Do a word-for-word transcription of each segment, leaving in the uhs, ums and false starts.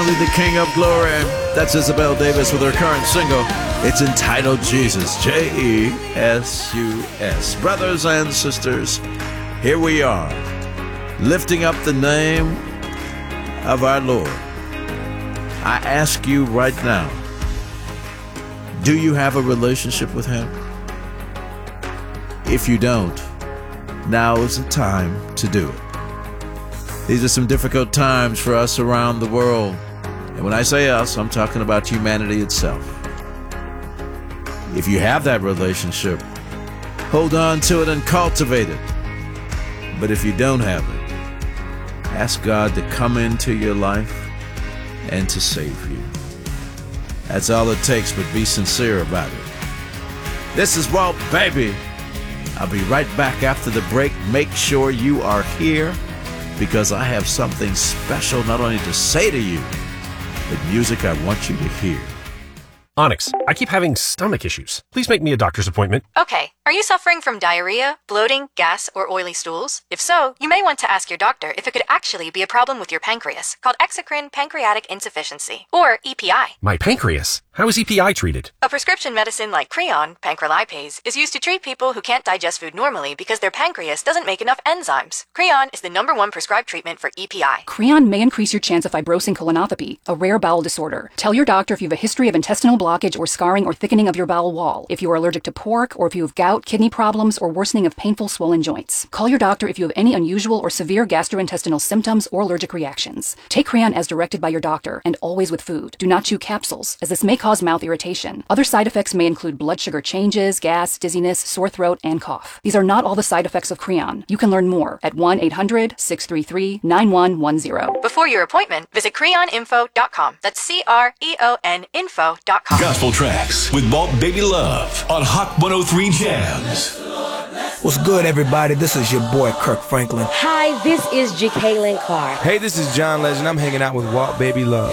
only the King of Glory. That's Isabel Davis with her current single. It's entitled Jesus, J E S U S. Brothers and sisters, here we are, lifting up the name of our Lord. I ask you right now, do you have a relationship with Him? If you don't, now is the time to do it. These are some difficult times for us around the world. And when I say us, I'm talking about humanity itself. If you have that relationship, hold on to it and cultivate it. But if you don't have it, ask God to come into your life and to save you. That's all it takes, but be sincere about it. This is Walt Baby. I'll be right back after the break. Make sure you are here, because I have something special not only to say to you, but music I want you to hear. Onyx, I keep having stomach issues. Please make me a doctor's appointment. Okay. Are you suffering from diarrhea, bloating, gas, or oily stools? If so, you may want to ask your doctor if it could actually be a problem with your pancreas, called exocrine pancreatic insufficiency, or E P I. My pancreas? How is E P I treated? A prescription medicine like Creon, pancrelipase, is used to treat people who can't digest food normally because their pancreas doesn't make enough enzymes. Creon is the number one prescribed treatment for E P I. Creon may increase your chance of fibrosing colonopathy, a rare bowel disorder. Tell your doctor if you have a history of intestinal blockage or scarring or thickening of your bowel wall, if you are allergic to pork, or if you have gout, kidney problems, or worsening of painful swollen joints. Call your doctor if you have any unusual or severe gastrointestinal symptoms or allergic reactions. Take Creon as directed by your doctor, and always with food. Do not chew capsules, as this may cause mouth irritation. Other side effects may include blood sugar changes, gas, dizziness, sore throat, and cough. These are not all the side effects of Creon. You can learn more at one eight hundred, six three three, nine one one zero. Before your appointment, visit creon info dot com. That's C R E O N info dot com. Gospel tracks with Walt Baby Love on Hot one oh three Jams. What's good, everybody? This is your boy, Kirk Franklin. Hi, this is Jacqueline Carr. Hey, this is John Legend. I'm hanging out with Walt Baby Love.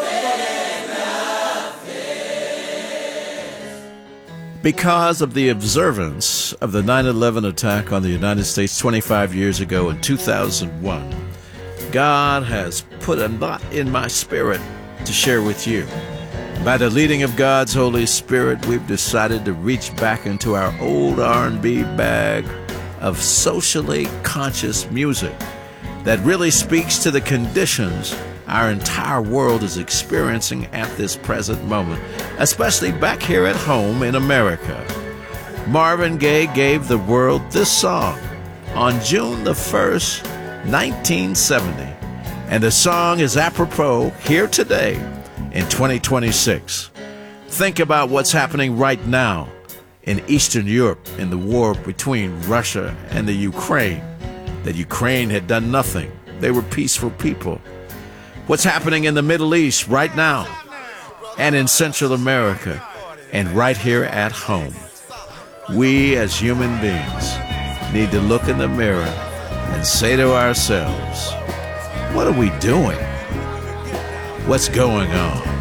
Because of the observance of the nine eleven attack on the United States twenty-five years ago in two thousand one, God has put a lot in my spirit to share with you. By the leading of God's Holy Spirit, we've decided to reach back into our old R and B bag of socially conscious music that really speaks to the conditions our entire world is experiencing at this present moment, especially back here at home in America. Marvin Gaye gave the world this song on June the first, nineteen seventy, and the song is apropos here today in twenty twenty-six. Think about what's happening right now in Eastern Europe in the war between Russia and the Ukraine. That Ukraine had done nothing. They were peaceful people. What's happening in the Middle East right now, and in Central America, and right here at home. We as human beings need to look in the mirror and say to ourselves, what are we doing? What's going on?